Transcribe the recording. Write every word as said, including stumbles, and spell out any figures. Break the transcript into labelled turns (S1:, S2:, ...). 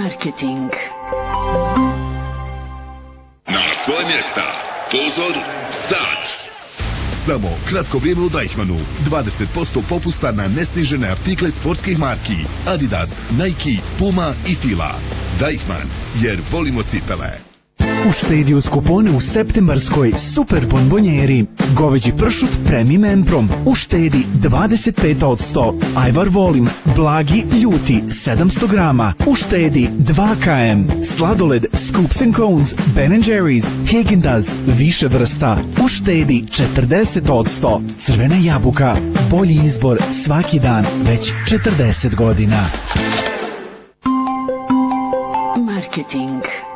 S1: Marketing.
S2: Na svoje mjesta. Pozor, start.
S3: Samo kratko vrijeme u Deichmannu. dvadeset posto popusta na nesnižene artikle sportskih marki. Adidas, Nike, Puma i Fila. Deichmann, jer volimo cipele.
S4: Uštedi uz kupone u septembarskoj super bonbonjeri. Goveđi pršut Premium Emprom. Uštedi dvadeset pet posto. Ajvar volim, blagi, ljuti, sedamsto grama. Uštedi dva kilograma. Sladoled, Scoops and Cones, Ben and Jerry's, Häagen-Dazs, više vrsta. Uštedi četrdeset posto. Crvena jabuka, bolji izbor svaki dan, već četrdeset godina.
S1: Marketing.